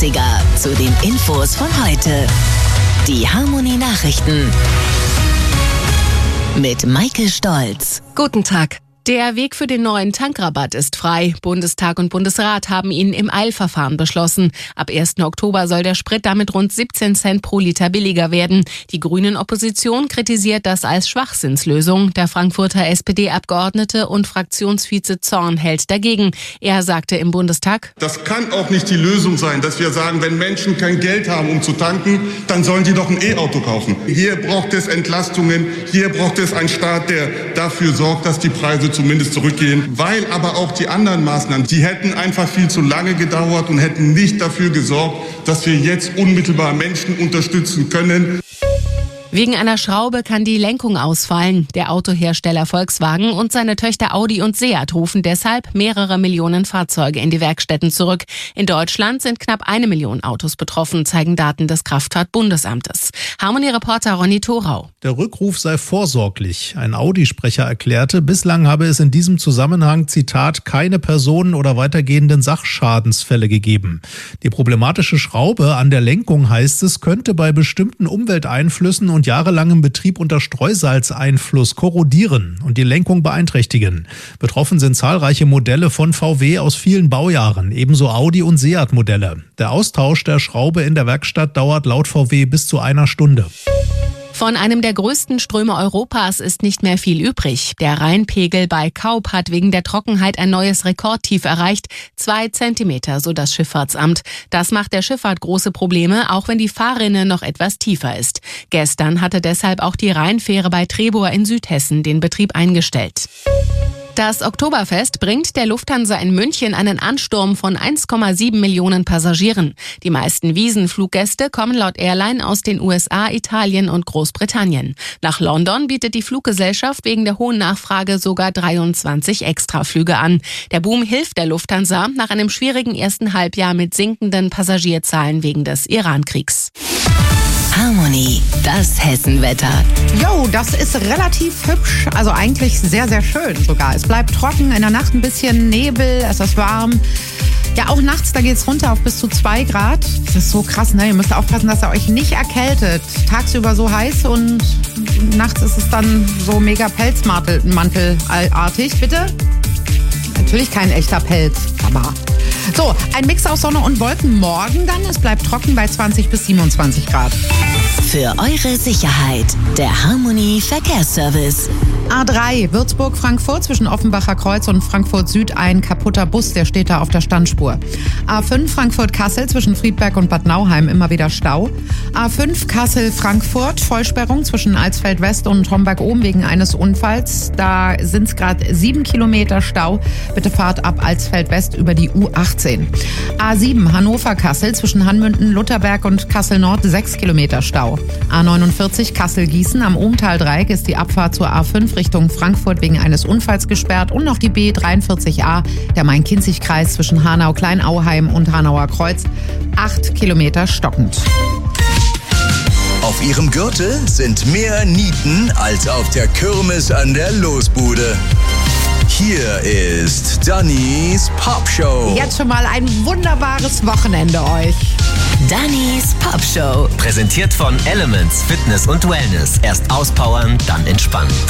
Klassiker zu den Infos von heute. Die Harmony Nachrichten mit Maike Stolz. Guten Tag. Der Weg für den neuen Tankrabatt ist frei. Bundestag und Bundesrat haben ihn im Eilverfahren beschlossen. Ab 1. Oktober soll der Sprit damit rund 17 Cent pro Liter billiger werden. Die Grünen-Opposition kritisiert das als Schwachsinnslösung. Der Frankfurter SPD-Abgeordnete und Fraktionsvize Zorn hält dagegen. Er sagte im Bundestag: Das kann auch nicht die Lösung sein, dass wir sagen, wenn Menschen kein Geld haben, um zu tanken, dann sollen die doch ein E-Auto kaufen. Hier braucht es Entlastungen, hier braucht es einen Staat, der dafür sorgt, dass die Preise zumindest zurückgehen, weil aber auch die anderen Maßnahmen, die hätten einfach viel zu lange gedauert und hätten nicht dafür gesorgt, dass wir jetzt unmittelbar Menschen unterstützen können. Wegen einer Schraube kann die Lenkung ausfallen. Der Autohersteller Volkswagen und seine Töchter Audi und Seat rufen deshalb mehrere Millionen Fahrzeuge in die Werkstätten zurück. In Deutschland sind knapp 1 Million Autos betroffen, zeigen Daten des Kraftfahrtbundesamtes. Harmony-Reporter Ronny Thorau. Der Rückruf sei vorsorglich. Ein Audi-Sprecher erklärte, bislang habe es in diesem Zusammenhang, Zitat, keine Personen- oder weitergehenden Sachschadensfälle gegeben. Die problematische Schraube an der Lenkung, heißt es, könnte bei bestimmten Umwelteinflüssen und jahrelangem Betrieb unter Streusalzeinfluss korrodieren und die Lenkung beeinträchtigen. Betroffen sind zahlreiche Modelle von VW aus vielen Baujahren, ebenso Audi- und Seat-Modelle. Der Austausch der Schraube in der Werkstatt dauert laut VW bis zu 1 Stunde. Von einem der größten Ströme Europas ist nicht mehr viel übrig. Der Rheinpegel bei Kaub hat wegen der Trockenheit ein neues Rekordtief erreicht. 2 Zentimeter, so das Schifffahrtsamt. Das macht der Schifffahrt große Probleme, auch wenn die Fahrrinne noch etwas tiefer ist. Gestern hatte deshalb auch die Rheinfähre bei Trebor in Südhessen den Betrieb eingestellt. Das Oktoberfest bringt der Lufthansa in München einen Ansturm von 1,7 Millionen Passagieren. Die meisten Wiesenfluggäste kommen laut Airline aus den USA, Italien und Großbritannien. Nach London bietet die Fluggesellschaft wegen der hohen Nachfrage sogar 23 Extraflüge an. Der Boom hilft der Lufthansa nach einem schwierigen ersten Halbjahr mit sinkenden Passagierzahlen wegen des Iran-Kriegs. Harmony, das Hessenwetter. Jo, das ist relativ hübsch, also eigentlich sehr, sehr schön sogar. Es bleibt trocken, in der Nacht ein bisschen Nebel, es ist warm. Ja, auch nachts, da geht's runter auf bis zu 2 Grad. Das ist so krass, ne? Ihr müsst aufpassen, dass ihr euch nicht erkältet. Tagsüber so heiß und nachts ist es dann so mega Pelzmantelartig. Bitte? Natürlich kein echter Pelz, aber... So, ein Mix aus Sonne und Wolken morgen dann. Es bleibt trocken bei 20 bis 27 Grad. Für eure Sicherheit, der Harmony Verkehrsservice. A3 Würzburg-Frankfurt zwischen Offenbacher Kreuz und Frankfurt Süd ein kaputter Bus, der steht da auf der Standspur. A5 Frankfurt-Kassel zwischen Friedberg und Bad Nauheim immer wieder Stau. A5 Kassel-Frankfurt Vollsperrung zwischen Alsfeld West und Homberg-Ohm wegen eines Unfalls. Da sind es gerade 7 Kilometer Stau. Bitte fahrt ab Alsfeld West über die U18. A7 Hannover-Kassel zwischen Hanmünden-Lutherberg und Kassel-Nord 6 Kilometer Stau. A49 Kassel-Gießen am Ohmtal-Dreieck ist die Abfahrt zur A5 Richtung Frankfurt wegen eines Unfalls gesperrt und noch die B43a, der Main-Kinzig-Kreis zwischen Hanau-Kleinauheim und Hanauer Kreuz, 8 Kilometer stockend. Auf ihrem Gürtel sind mehr Nieten als auf der Kirmes an der Losbude. Hier ist Dannys Popshow. Jetzt schon mal ein wunderbares Wochenende euch. Dannys Popshow. Präsentiert von Elements Fitness und Wellness. Erst auspowern, dann entspannen.